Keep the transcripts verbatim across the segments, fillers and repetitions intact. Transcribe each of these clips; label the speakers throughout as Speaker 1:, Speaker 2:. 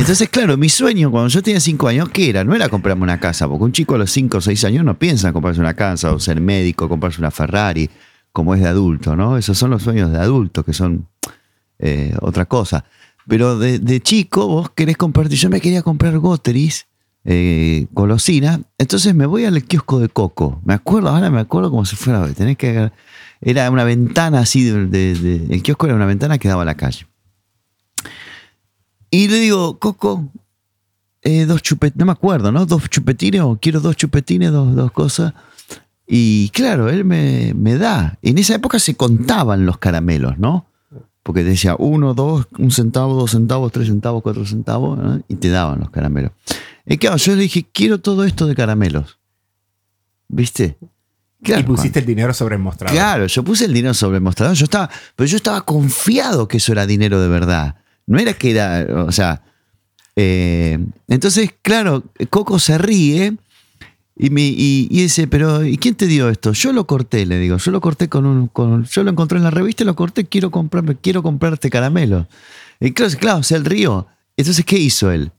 Speaker 1: Entonces, claro, mi sueño cuando yo tenía cinco años, ¿qué era? No era comprarme una casa, porque un chico a los cinco o seis años no piensa en comprarse una casa o ser médico, comprarse una Ferrari, como es de adulto, ¿no? Esos son los sueños de adulto, que son eh, otra cosa. Pero de, de chico vos querés comprarte, yo me quería comprar Goteris, eh, golosina, entonces me voy al kiosco de Coco. Me acuerdo, ahora me acuerdo como si fuera hoy. Tenés que, era una ventana así, de, de, de, el kiosco era una ventana que daba a la calle. Y le digo, Coco, eh, dos chupetines, no me acuerdo, ¿no? Dos chupetines, o quiero dos chupetines, dos, dos cosas. Y claro, él me, me da. En esa época se contaban los caramelos, ¿no? Porque decía uno, dos, un centavo, dos centavos, tres centavos, cuatro centavos, ¿no? Y te daban los caramelos. Y claro, yo le dije, quiero todo esto de caramelos. ¿Viste? Claro,
Speaker 2: y pusiste
Speaker 1: cuando,
Speaker 2: el dinero sobre el mostrador.
Speaker 1: Claro, yo puse el dinero sobre el mostrador. Yo estaba, pero yo estaba confiado que eso era dinero de verdad. No era que era, o sea... Eh, entonces, claro, Coco se ríe y, me, y, y dice, pero ¿y quién te dio esto? Yo lo corté, le digo. Yo lo corté con un... Con, yo lo encontré en la revista y lo corté. Quiero comprarme, quiero comprarte caramelo. Y claro, claro, se rió. Entonces, ¿qué hizo él?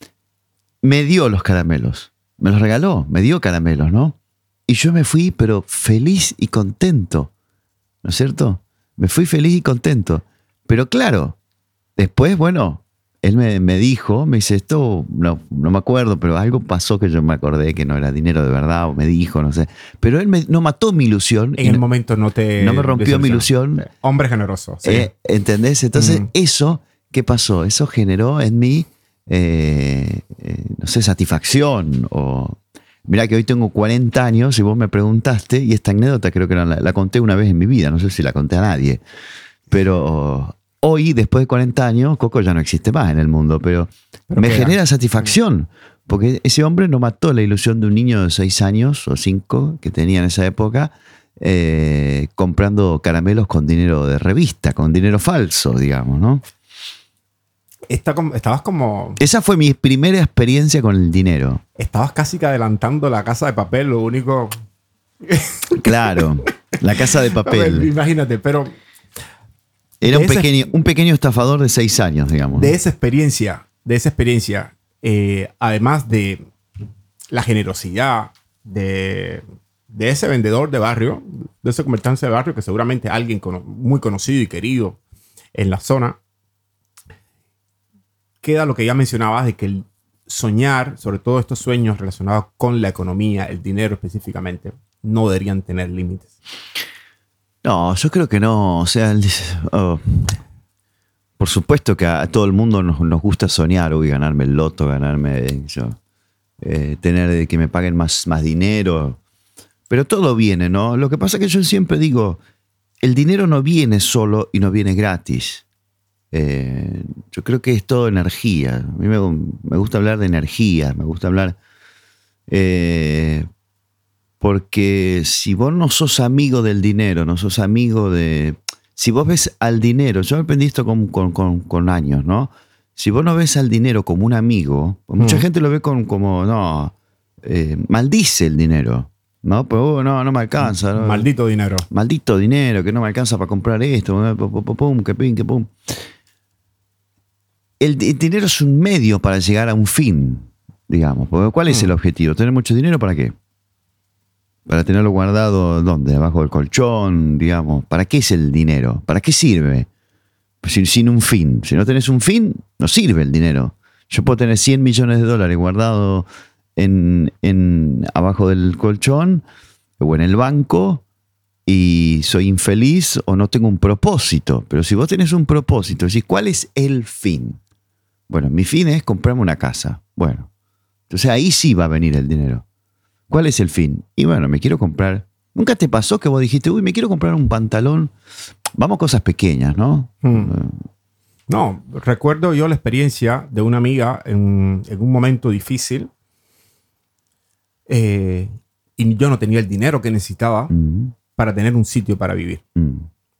Speaker 1: Me dio los caramelos. Me los regaló. Me dio caramelos, ¿no? Y yo me fui, pero feliz y contento. ¿No es cierto? Me fui feliz y contento. Pero claro, después, bueno, él me, me dijo, me dice, esto, no, no me acuerdo, pero algo pasó que yo me acordé que no era dinero de verdad, o me dijo, no sé. Pero él me, no mató mi ilusión.
Speaker 2: En el no, momento no te...
Speaker 1: No me rompió mi ilusión.
Speaker 2: Hombre generoso. Sí.
Speaker 1: Eh, ¿Entendés? Entonces, mm. eso, ¿qué pasó? Eso generó en mí, eh, eh, no sé, satisfacción o... Mirá que hoy tengo cuarenta años y vos me preguntaste, y esta anécdota creo que la, la conté una vez en mi vida, no sé si la conté a nadie, pero hoy, después de cuarenta años, Coco ya no existe más en el mundo, pero, pero me genera era? satisfacción, porque ese hombre no mató la ilusión de un niño de seis años o cinco que tenía en esa época, eh, comprando caramelos con dinero de revista, con dinero falso, digamos, ¿no?
Speaker 2: Está como, estabas como...
Speaker 1: Esa fue mi primera experiencia con el dinero.
Speaker 2: Estabas casi que adelantando La Casa de Papel, lo único...
Speaker 1: Claro, La Casa de Papel.
Speaker 2: Ver, imagínate, pero...
Speaker 1: Era un pequeño, un pequeño estafador de seis años, digamos.
Speaker 2: De ¿no? esa experiencia, de esa experiencia, eh, además de la generosidad de, de ese vendedor de barrio, de ese comerciante de barrio, que seguramente alguien con, muy conocido y querido en la zona, queda lo que ya mencionabas de que el soñar, sobre todo estos sueños relacionados con la economía, el dinero específicamente, no deberían tener límites.
Speaker 1: No, yo creo que no. O sea, el, oh, por supuesto que a todo el mundo nos, nos gusta soñar, uy, ganarme el loto, ganarme, yo, eh, tener que me paguen más, más dinero. Pero todo viene, ¿no? Lo que pasa es que yo siempre digo, el dinero no viene solo y no viene gratis. Eh, yo creo que es todo energía. A mí me, me gusta hablar de energía, me gusta hablar... Eh, porque si vos no sos amigo del dinero, no sos amigo de... Si vos ves al dinero, yo aprendí esto con, con, con, con años, ¿no? Si vos no ves al dinero como un amigo, mucha mm. gente lo ve con, como, no, eh, maldice el dinero, ¿no? Pero oh, no, no me alcanza. ¿no?
Speaker 2: Maldito dinero.
Speaker 1: Maldito dinero, que no me alcanza para comprar esto, pum, que pum, que pum. El, el dinero es un medio para llegar a un fin, digamos. ¿Cuál es mm. el objetivo? ¿Tener mucho dinero para qué? Para tenerlo guardado, ¿dónde? Abajo del colchón, digamos. ¿Para qué es el dinero? ¿Para qué sirve? Pues sin, sin un fin. Si no tenés un fin, no sirve el dinero. Yo puedo tener cien millones de dólares guardados en, en, abajo del colchón o en el banco y soy infeliz o no tengo un propósito. Pero si vos tenés un propósito, decís, ¿cuál es el fin? Bueno, mi fin es comprarme una casa. Bueno, entonces ahí sí va a venir el dinero. ¿Cuál es el fin? Y bueno, me quiero comprar... ¿Nunca te pasó que vos dijiste, uy, me quiero comprar un pantalón? Vamos a cosas pequeñas, ¿no?
Speaker 2: Hmm. No, recuerdo yo la experiencia de una amiga en, en un momento difícil eh, y yo no tenía el dinero que necesitaba mm. para tener un sitio para vivir. Mm.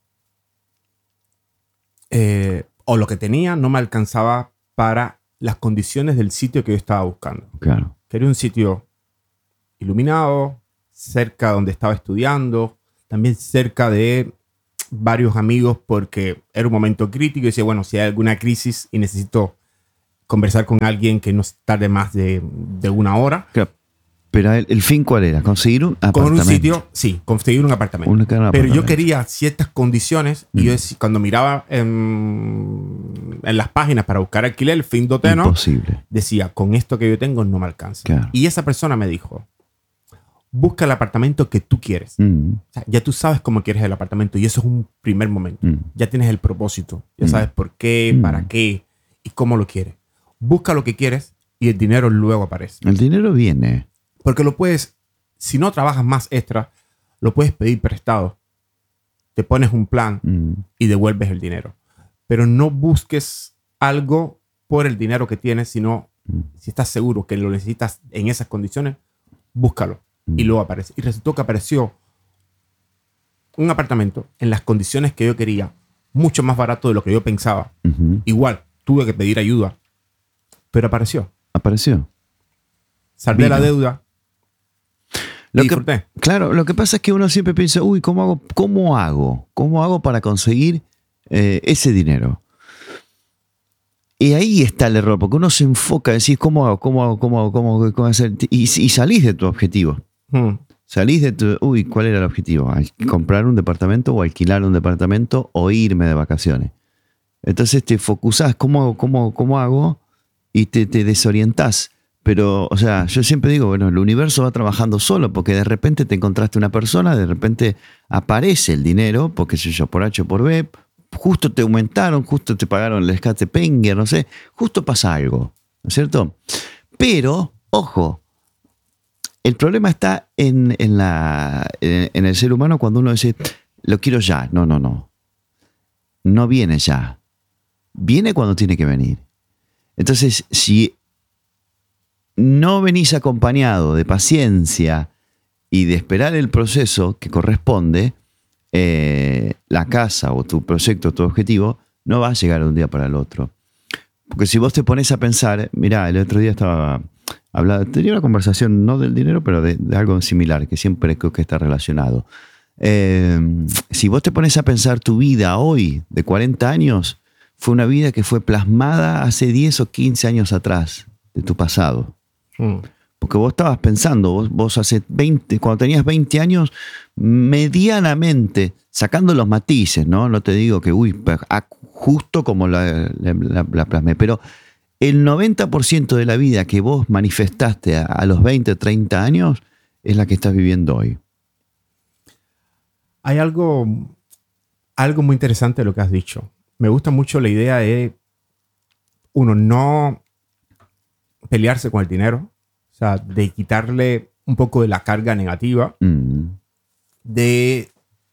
Speaker 2: Eh, o lo que tenía no me alcanzaba para las condiciones del sitio que yo estaba buscando.
Speaker 1: Claro.
Speaker 2: Quería un sitio iluminado, cerca donde estaba estudiando, también cerca de varios amigos porque era un momento crítico y decía, bueno, si hay alguna crisis y necesito conversar con alguien que no tarde más de, de una hora.
Speaker 1: Claro. Pero el, el fin, ¿cuál era? ¿Conseguir un apartamento?
Speaker 2: Con un sitio, sí, conseguir un apartamento.
Speaker 1: Un
Speaker 2: Pero
Speaker 1: apartamento.
Speaker 2: yo quería ciertas condiciones
Speaker 1: Mm.
Speaker 2: y yo decí- cuando miraba en, en las páginas para buscar alquiler, el fin dote, ¿no?
Speaker 1: Imposible.
Speaker 2: Decía, con esto que yo tengo no me alcanza.
Speaker 1: Claro.
Speaker 2: Y esa persona me dijo, busca el apartamento que tú quieres.
Speaker 1: Mm,
Speaker 2: O sea, ya tú sabes cómo quieres el apartamento y eso es un primer momento.
Speaker 1: mm.
Speaker 2: Ya tienes el propósito. Ya
Speaker 1: Mm.
Speaker 2: sabes por qué,
Speaker 1: Mm.
Speaker 2: para qué y cómo lo quieres. Busca lo que quieres y el dinero luego aparece.
Speaker 1: El dinero viene.
Speaker 2: Porque lo puedes, si no trabajas más extra, lo puedes pedir prestado. Te pones un plan
Speaker 1: Mm,
Speaker 2: y devuelves el dinero. Pero no busques algo por el dinero que tienes, sino
Speaker 1: mm,
Speaker 2: si estás seguro que lo necesitas en esas condiciones, búscalo.
Speaker 1: mm.
Speaker 2: Y luego aparece. Y resultó que apareció un apartamento en las condiciones que yo quería, mucho más barato de lo que yo pensaba.
Speaker 1: Ujú.
Speaker 2: Igual, tuve que pedir ayuda, pero apareció.
Speaker 1: Apareció.
Speaker 2: Saldé
Speaker 1: Vino.
Speaker 2: la deuda
Speaker 1: Lo
Speaker 2: y
Speaker 1: que,
Speaker 2: disfruté.
Speaker 1: claro, lo que pasa es que uno siempre piensa, uy, ¿cómo hago, cómo hago? ¿Cómo hago para conseguir eh, ese dinero? Y ahí está el error, porque uno se enfoca, decís, ¿cómo hago? ¿Cómo hago? ¿Cómo hago? ¿Cómo, hago? ¿Cómo hacer? Y, y salís de tu objetivo.
Speaker 2: Hmm.
Speaker 1: Salís de tu, uy, ¿cuál era el objetivo? Al- ¿Comprar un departamento o alquilar un departamento o irme de vacaciones? Entonces te focusás, ¿cómo hago? ¿Cómo, cómo hago? Y te, te desorientás. Pero, o sea, yo siempre digo, bueno, el universo va trabajando solo, porque de repente te encontraste una persona, de repente aparece el dinero, porque sé yo, por H o por B, justo te aumentaron, justo te pagaron el rescate Penger, no sé, justo pasa algo, ¿no es cierto? Pero, ojo, el problema está en, en, la, en, en el ser humano cuando uno dice, lo quiero ya. No, no, no. No viene ya. Viene cuando tiene que venir. Entonces, si no venís acompañado de paciencia y de esperar el proceso que corresponde, eh, la casa o tu proyecto, tu objetivo, no va a llegar de un día para el otro. Porque si vos te pones a pensar, mirá, el otro día estaba hablando, tenía una conversación no del dinero, pero de, de algo similar, que siempre creo que está relacionado. Eh, si vos te pones a pensar tu vida hoy, de cuarenta años, fue una vida que fue plasmada hace diez o quince años atrás, de tu pasado.
Speaker 2: Hmm.
Speaker 1: Porque vos estabas pensando, vos, vos hace veinte, cuando tenías veinte años, medianamente, sacando los matices, ¿no? No te digo que, uy, justo como la, la, la, la plasmé, pero el noventa por ciento de la vida que vos manifestaste a, a los veinte, treinta años es la que estás viviendo hoy.
Speaker 2: Hay algo, algo muy interesante de lo que has dicho. Me gusta mucho la idea de, uno, no pelearse con el dinero, o sea, de quitarle un poco de la carga negativa,
Speaker 1: Mm.
Speaker 2: de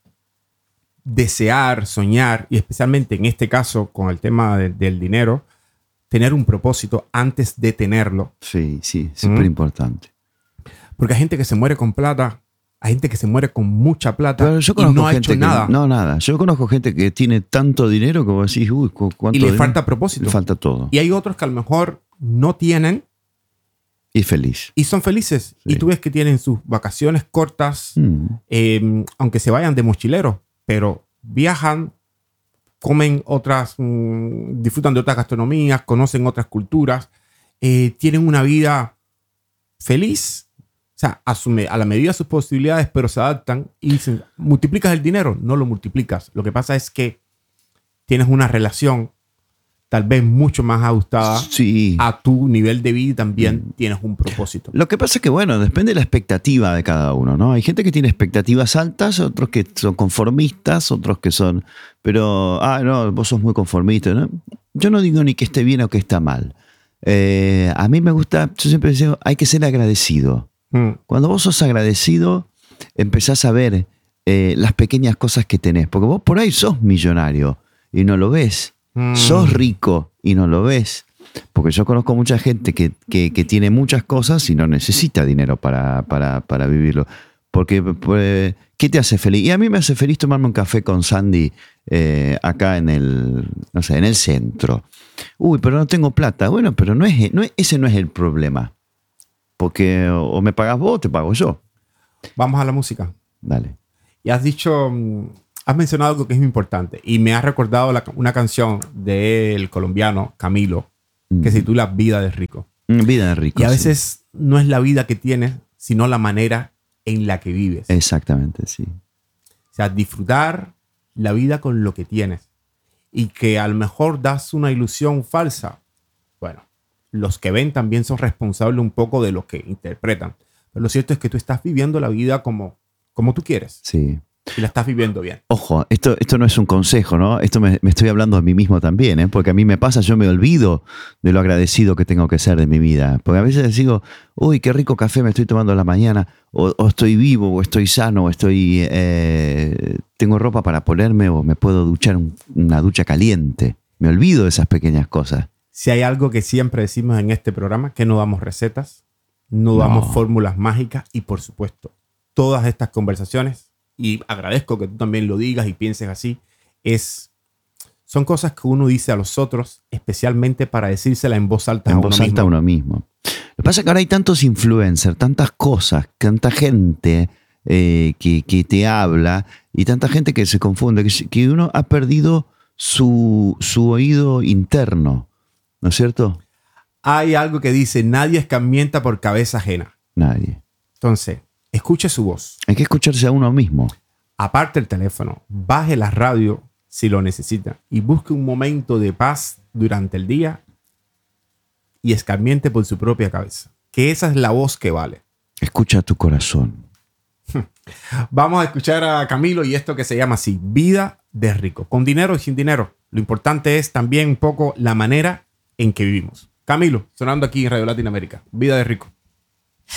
Speaker 2: desear, soñar, y especialmente en este caso con el tema de- del dinero, tener un propósito antes de tenerlo.
Speaker 1: Sí, sí, súper importante.
Speaker 2: Porque hay gente que se muere con plata, hay gente que se muere con mucha plata
Speaker 1: Pero yo
Speaker 2: y
Speaker 1: conozco
Speaker 2: no ha
Speaker 1: gente
Speaker 2: hecho
Speaker 1: que,
Speaker 2: nada.
Speaker 1: No, nada. Yo conozco gente que tiene tanto dinero que vos decís, uy, ¿cu- ¿cuánto
Speaker 2: Y le
Speaker 1: dinero?
Speaker 2: falta propósito.
Speaker 1: Le falta todo.
Speaker 2: Y hay otros que a lo mejor no tienen
Speaker 1: Y feliz.
Speaker 2: y son felices.
Speaker 1: Sí.
Speaker 2: Y tú ves que tienen sus vacaciones cortas,
Speaker 1: Mm.
Speaker 2: eh, aunque se vayan de mochilero, pero viajan, comen otras, mm, disfrutan de otras gastronomías, conocen otras culturas, eh, tienen una vida feliz, o sea, a, su me- a la medida de sus posibilidades, pero se adaptan y dicen, ¿multiplicas el dinero? No lo multiplicas. Lo que pasa es que tienes una relación tal vez mucho más ajustada
Speaker 1: Sí.
Speaker 2: a tu nivel de vida y también tienes un propósito.
Speaker 1: Lo que pasa es que, bueno, depende de la expectativa de cada uno, ¿no? Hay gente que tiene expectativas altas, otros que son conformistas, otros que son, pero, ah, no, vos sos muy conformista, ¿no? Yo no digo ni que esté bien o que está mal. Eh, a mí me gusta, yo siempre digo, hay que ser agradecido.
Speaker 2: Mm.
Speaker 1: Cuando vos sos agradecido, empezás a ver eh, las pequeñas cosas que tenés, porque vos por ahí sos millonario y no lo ves.
Speaker 2: Mm.
Speaker 1: Sos rico y no lo ves. Porque yo conozco mucha gente que, que, que tiene muchas cosas y no necesita dinero para, para, para vivirlo. Porque, pues, ¿qué te hace feliz? Y a mí me hace feliz tomarme un café con Sandy eh, acá en el, no sé, en el centro. Uy, pero no tengo plata. Bueno, pero no es, no es, ese no es el problema. Porque o me pagas vos o te pago yo.
Speaker 2: Vamos a la música.
Speaker 1: Dale.
Speaker 2: Y has dicho, mm, has mencionado algo que es muy importante y me has recordado la- una canción del colombiano Camilo mm. que se titula Vida de Rico.
Speaker 1: Vida de rico.
Speaker 2: Y a veces
Speaker 1: sí.
Speaker 2: no es la vida que tienes, sino la manera en la que vives.
Speaker 1: Exactamente, sí.
Speaker 2: O sea, disfrutar la vida con lo que tienes. Y que a lo mejor das una ilusión falsa. Bueno, los que ven también son responsables un poco de lo que interpretan. Pero lo cierto es que tú estás viviendo la vida como, como tú quieres.
Speaker 1: Sí.
Speaker 2: Y la estás viviendo bien.
Speaker 1: Ojo, esto, esto no es un consejo, ¿no? Esto me, me estoy hablando a mí mismo también, ¿eh? Porque a mí me pasa, yo me olvido de lo agradecido que tengo que ser de mi vida. Porque a veces digo, uy, qué rico café me estoy tomando a la mañana, o, o estoy vivo, o estoy sano, o estoy, eh, tengo ropa para ponerme, o me puedo duchar un, una ducha caliente. Me olvido de esas pequeñas cosas.
Speaker 2: Si hay algo que siempre decimos en este programa, que no damos recetas, no damos
Speaker 1: No.
Speaker 2: fórmulas mágicas y, por supuesto, todas estas conversaciones, y agradezco que tú también lo digas y pienses así, es, son cosas que uno dice a los otros, especialmente para decírsela en voz alta
Speaker 1: En
Speaker 2: a
Speaker 1: voz
Speaker 2: uno
Speaker 1: alta a
Speaker 2: mismo.
Speaker 1: uno mismo. Lo que pasa es que ahora hay tantos influencers, tantas cosas, tanta gente eh, que, que te habla y tanta gente que se confunde, que, que uno ha perdido su, su oído interno, ¿no es cierto?
Speaker 2: Hay algo que dice, nadie escarmienta por cabeza ajena.
Speaker 1: Nadie.
Speaker 2: Entonces, escuche su voz.
Speaker 1: Hay que escucharse a uno mismo.
Speaker 2: Aparte el teléfono, baje la radio si lo necesita y busque un momento de paz durante el día y escarmiente por su propia cabeza. Que esa es la voz que vale.
Speaker 1: Escucha tu corazón.
Speaker 2: Vamos a escuchar a Camilo y esto que se llama así, Vida de Rico. Con dinero y sin dinero. Lo importante es también un poco la manera en que vivimos. Camilo, sonando aquí en Radio Latinoamérica. Vida de Rico.